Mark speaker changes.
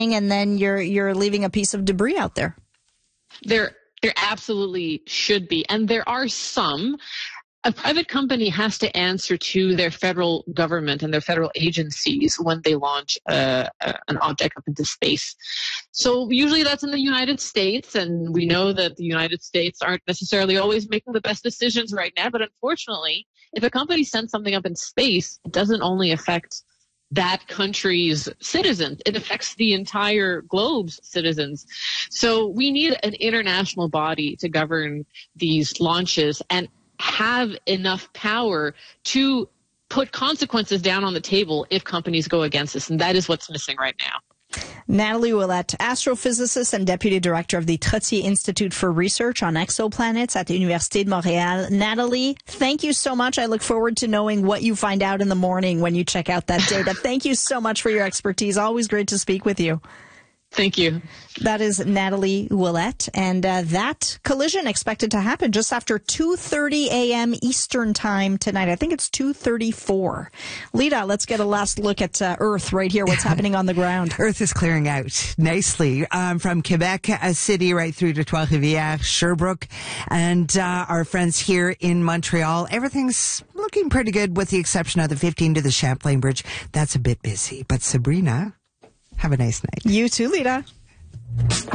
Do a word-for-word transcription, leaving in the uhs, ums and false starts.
Speaker 1: and then you're you're leaving a piece of debris out there.
Speaker 2: There, there absolutely should be. And there are some. A private company has to answer to their federal government and their federal agencies when they launch uh, uh, an object up into space. So usually that's in the United States, and we know that the United States aren't necessarily always making the best decisions right now. But unfortunately, if a company sends something up in space, it doesn't only affect that country's citizens, it affects the entire globe's citizens. So we need an international body to govern these launches and have enough power to put consequences down on the table if companies go against this. And that is what's missing right now.
Speaker 1: Nathalie Ouellette, astrophysicist and deputy director of the Trottier Institute for Research on Exoplanets at the Université de Montréal. Nathalie, thank you so much. I look forward to knowing what you find out in the morning when you check out that data. Thank you so much for your expertise. Always great to speak with you.
Speaker 2: Thank you.
Speaker 1: That is Nathalie Ouellette, and uh, that collision expected to happen just after two thirty a.m. Eastern time tonight. I think it's two thirty-four. Lita, let's get a last look at uh, Earth right here. What's happening on the ground?
Speaker 3: Earth is clearing out nicely um, from Quebec uh, City right through to Trois-Rivières, Sherbrooke, and uh, our friends here in Montreal. Everything's looking pretty good with the exception of the fifteen to the Champlain Bridge. That's a bit busy. But Sabrina, have a nice night.
Speaker 1: You too, Lita.